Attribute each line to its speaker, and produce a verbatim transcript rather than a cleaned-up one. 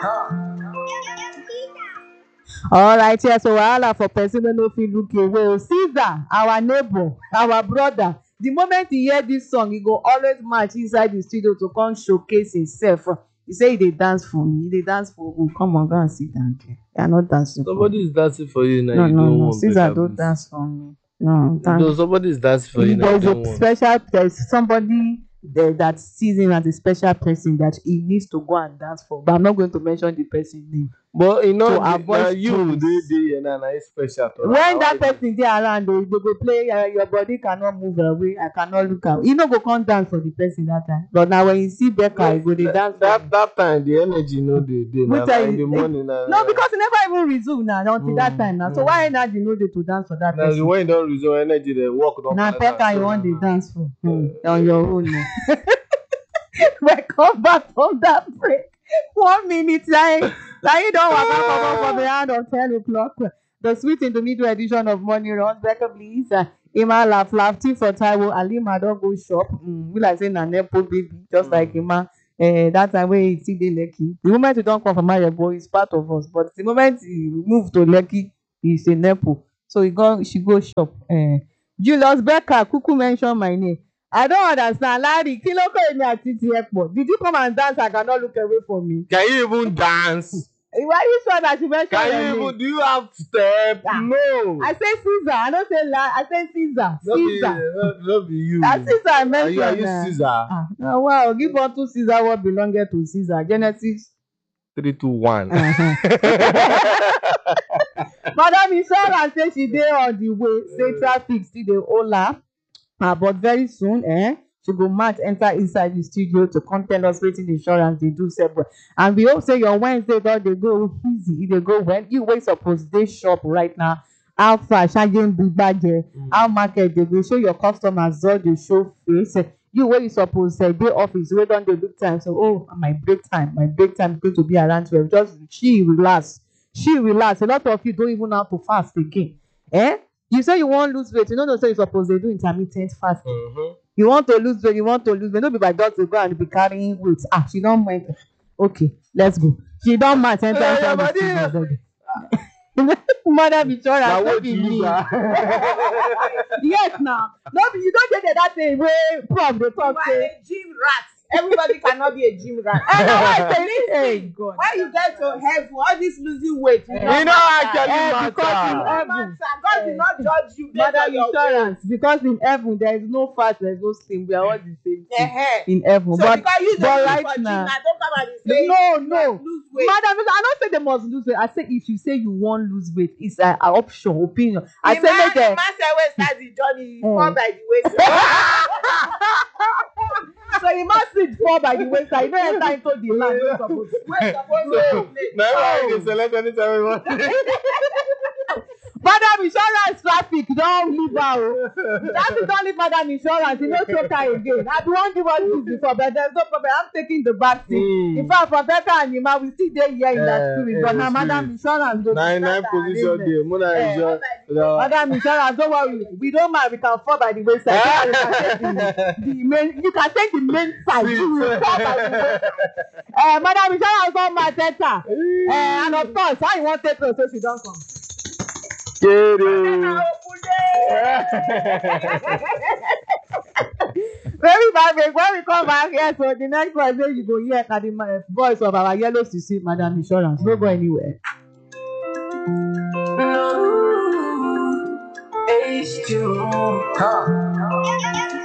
Speaker 1: All right, yeah, so wahala for person wey no fit look away. Caesar, our neighbor, our brother, the moment he hear this song, he go always march inside the studio to come showcase himself. He say he dey dance for me, he dey dance for me. Come on, go and sit down there. You are not dancing.
Speaker 2: Somebody is dancing for you now.
Speaker 1: No,
Speaker 2: you
Speaker 1: no,
Speaker 2: don't
Speaker 1: no.
Speaker 2: want
Speaker 1: Caesar, don't dance for me. No,
Speaker 2: no, somebody is dancing for you now.
Speaker 1: There's
Speaker 2: you
Speaker 1: a
Speaker 2: don't want.
Speaker 1: special, there's somebody there that sees him as a special person that he needs to go and dance for. But I'm not going to mention the person's name.
Speaker 2: But you know,
Speaker 1: to avoid
Speaker 2: you they they and I special.
Speaker 1: When that person dey around, they, they go play. Uh, your body cannot move away. I cannot look out. You know, go come dance for the person that time. But now when you see Becca, you go they dance.
Speaker 2: That that time the energy no dey dey now in the morning.
Speaker 1: No, no, because you never even resume now until mm, that time now. Mm. So why energy no dey to dance for that
Speaker 2: now,
Speaker 1: person?
Speaker 2: Now when you don't resume energy, the work don't.
Speaker 1: Now Becca, you want the dance for mm. on your own. Welcome back from that break. One minute time. Like you don't want to come up from the hand of ten o'clock. The sweet in the middle edition of Morning Run. Becca, please. Uh, Ima laugh, laugh, tea for Taiwo. Alima don't go shop. Mm, we like saying a nepo baby, just mm. like Ima. Uh, that time when he see the Lekki. The moment you don't come from my boy, he's part of us. But the moment he move to Lekki, he's a nepo. So he go, she go shop. Uh, Julius Becca, Kuku mentioned my name. I don't understand. Larry, Kiloko me at T T Airport. Did you come and dance? I cannot look away from me.
Speaker 2: Can you even dance?
Speaker 1: Why are you sure that you mentioned
Speaker 2: Can you even, name? Do you have step? Yeah. No.
Speaker 1: I say Caesar. I don't say La. I say Caesar.
Speaker 2: Not
Speaker 1: Caesar.
Speaker 2: Be, not, not be you.
Speaker 1: That's Caesar I mentioned.
Speaker 2: Are you, are you Caesar?
Speaker 1: Ah. Oh, wow. Give unto Caesar what belonged to Caesar. Genesis.
Speaker 2: Three, two, one.
Speaker 1: Uh-huh. Madam Insurance say she dey on the way. Say traffic still dey Ola. Uh, but very soon, eh? She go march enter inside the studio to come tell us wetin insurance dey do separate. And we hope say your Wednesday don dey go easy. E dey go well. You wey suppose dey shop right now. How far Shajen Bugbaje? How market dey go? Show your customers all dey show face. You wey you suppose uh, dey office wey don dey look time. So oh, my break time, my break time is going to be around twelve. Just she relax, she relax. A lot of you don't even know how to fast again. Eh? You say you wan lose weight, you no know say you suppose dey do intermittent fasting. Mm-hmm. You want to lose weight, you want to lose weight. No be by God to go and be carrying weight. Ah, she don't mind. Okay, let's go. She don't mind. Enter inside the studio. Madam Insurance, no be me. Yes, now. No, you don't get that thing where prof dey talk say
Speaker 3: gym rat. Everybody cannot be a gym rat.
Speaker 1: I know why I say this.
Speaker 3: Hey, God. Why you get to heaven? All this losing weight. You
Speaker 2: know, know actually
Speaker 1: uh,
Speaker 2: matter.
Speaker 1: Because
Speaker 3: God did not judge you.
Speaker 1: Madam Insurance, because in heaven there is no fat, there is no slim. We are all the same thing in heaven.
Speaker 3: So
Speaker 1: but
Speaker 3: because you
Speaker 1: but right now,
Speaker 3: now, don't come and say
Speaker 1: no, no.
Speaker 3: Lose weight.
Speaker 1: Madam, I don't say they must lose weight. I say if you say you want lose weight, it's an option, opinion. I
Speaker 3: the
Speaker 1: say
Speaker 3: man,
Speaker 1: make
Speaker 3: the
Speaker 1: them.
Speaker 3: man say when start the journey, fall by the wayside.
Speaker 1: So you must sit fall by the wayside. You don't enter into the land. You're supposed to.
Speaker 3: Where supposed to play.
Speaker 2: Now I can select anytime we want.
Speaker 1: Madam Insurance traffic don't leave out. Traffic don't leave Madam Insurance. You know choke her again. I don't give us this before, but there's no problem. I'm taking the back seat. Mm. In fact, for Becca and Nima, we still there here in uh, that spirit. But now Madam Insurance go
Speaker 2: nine nine position there. Mona
Speaker 1: uh, Madam Insurance, don't worry. We don't mind. We can fall by the wayside. the, the main, you can take the main side. You will fall by the wayside. Uh, Madam Insurance don't matter. Uh, and of course, how you want to take her so she don't come?
Speaker 3: Very
Speaker 1: bad. When we come back here, so the next one say you go hear at the voice of our yellow C C, Madam Insurance. Don't go anywhere. No, H two. Huh.